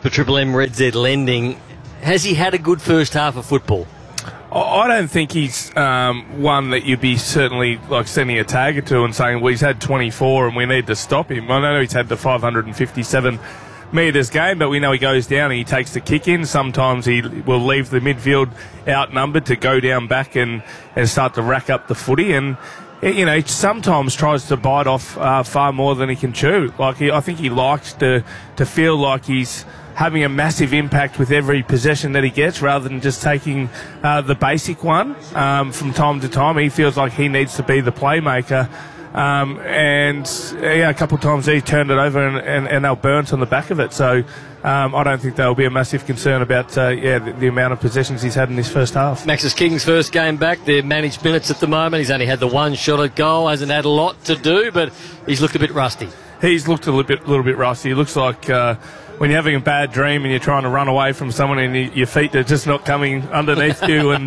For Triple M Red Z Lending, has he had a good first half of football? I don't think he's one that you'd be certainly like sending a tagger to and saying, well, he's had 24 and we need to stop him. I know he's had the 557 metres game, but we know he goes down and he takes the kick in. Sometimes he will leave the midfield outnumbered to go down back and start to rack up the footy. And, you know, he sometimes tries to bite off far more than he can chew. I think he likes to feel like he's having a massive impact with every possession that he gets rather than just taking the basic one from time to time. He feels like he needs to be the playmaker. A couple of times he turned it over and they were burnt on the back of it. So I don't think there'll be a massive concern about the amount of possessions he's had in this first half. Maxis King's first game back. They're managed minutes at the moment. He's only had the one shot at goal. Hasn't had a lot to do, but he's looked a bit rusty. He's looked a little bit rusty. He looks like when you're having a bad dream and you're trying to run away from someone and your feet are just not coming underneath you. And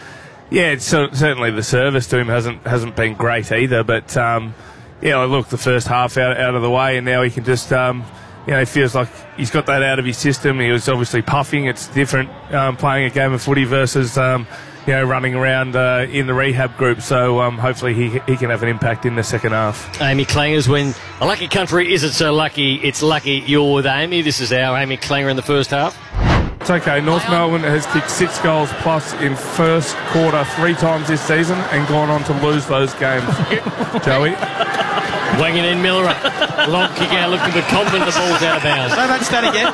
certainly the service to him hasn't been great either. But look, the first half out of the way, and now he can just he feels like he's got that out of his system. He was obviously puffing. It's different playing a game of footy versus running around in the rehab group. So hopefully he can have an impact in the second half. Amy Clangers, when a lucky country isn't so lucky, it's lucky you're with Amy. This is our Amy Clanger in the first half. It's okay. North Melbourne has kicked 6 goals plus in first quarter 3 times this season and gone on to lose those games. Joey? Wanging in Miller. Long kick out, looking for confident the ball's out of bounds. Say that stat again.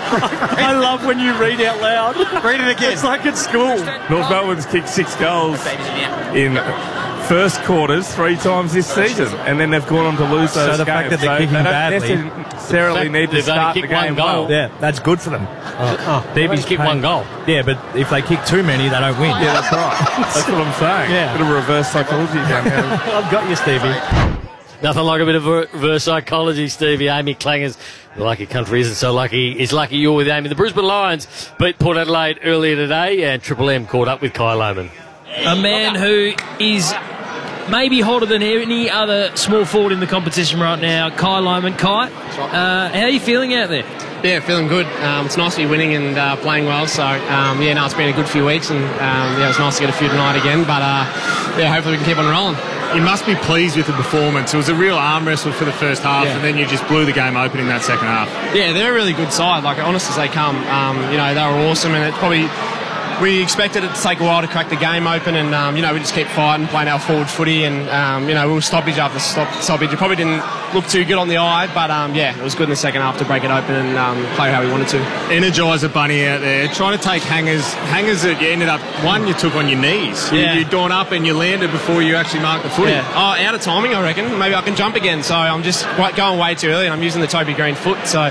I love when you read out loud. Read it again. It's like at school. North Melbourne's kicked 6 goals in first quarters 3 times this season, and then they've gone on to lose those games. So the fact that they're kicking badly, they don't necessarily need to start the game well. Yeah, that's good for them. Davey's kicked 1 goal. Yeah, but if they kick too many, they don't win. Yeah, that's right. That's what I'm saying. Yeah. Bit of reverse psychology down here. I've got you, Stevie. Nothing like a bit of reverse psychology, Stevie. Amy Clangers, the lucky country isn't so lucky. It's lucky you're with Amy. The Brisbane Lions beat Port Adelaide earlier today, and Triple M caught up with Kai Lohmann. A man who is maybe hotter than any other small forward in the competition right now, Kai Lohmann. Kai, how are you feeling out there? Yeah, feeling good. It's nice to be winning and playing well. So, it's been a good few weeks, and it's nice to get a few tonight again. But, hopefully we can keep on rolling. You must be pleased with the performance. It was a real arm wrestle for the first half, and then you just blew the game open in that second half. Yeah, they're a really good side. Like, honest as they come. They were awesome, and it probably... We expected it to take a while to crack the game open, and we just keep fighting, playing our forward footy, and we were stoppage after stoppage. It probably didn't look too good on the eye, but it was good in the second half to break it open and play how we wanted to. Energizer Bunny out there trying to take hangers that you ended up you took on your knees. You'd gone up and you landed before you actually marked the footy. Yeah. Oh, out of timing, I reckon. Maybe I can jump again. So I'm just going way too early, and I'm using the Toby Green foot. So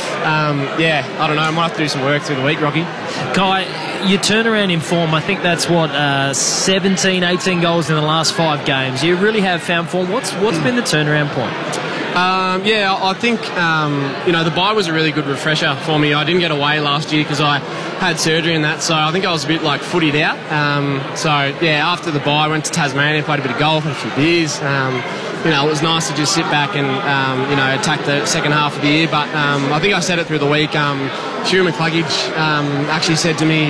I don't know. I might have to do some work through the week, Rocky. Kai, your turnaround in form, I think that's 17, 18 goals in the last 5 games. You really have found form. What's been the turnaround point? I think the bye was a really good refresher for me. I didn't get away last year because I had surgery and that, so I think I was a bit footied out. After the bye I went to Tasmania, played a bit of golf, had a few beers. It was nice to just sit back and attack the second half of the year. But I think I said it through the week. Hugh McCluggage actually said to me,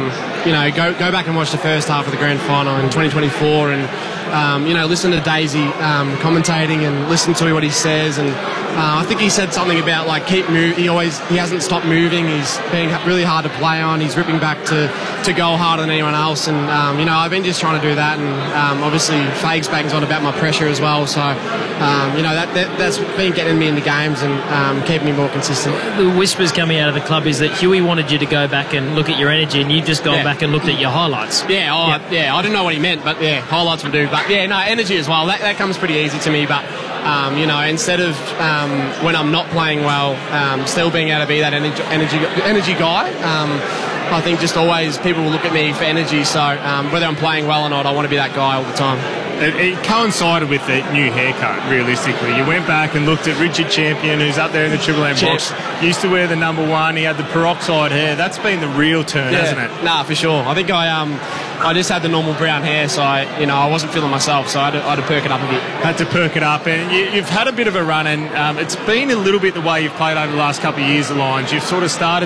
go back and watch the first half of the grand final in 2024 and listen to Daisy commentating and listen to what he says. And I think he said something about keep moving. He hasn't stopped moving. He's being really hard to play on. He's ripping back to goal harder than anyone else. And I've been just trying to do that. And obviously Fags bang's on about my pressure as well. So that's been getting me into games and keeping me more consistent. The whispers coming out of the club is that Huey wanted you to go back and look at your energy, and you've just gone back and looked at your highlights. I didn't know what he meant, but highlights will do. But energy as well. That comes pretty easy to me. But instead of when I'm not playing well, still being able to be that energy guy. I think just always people will look at me for energy. So whether I'm playing well or not, I want to be that guy all the time. It coincided with the new haircut, realistically. You went back and looked at Richard Champion, who's up there in the Triple M box. Used to wear the number 1. He had the peroxide hair. That's been the real turn, hasn't it? Nah, for sure. I think I just had the normal brown hair, so I wasn't feeling myself, so I had to perk it up a bit. Had to perk it up, and you've had a bit of a run, and it's been a little bit the way you've played over the last couple of years, the Lions. You've sort of started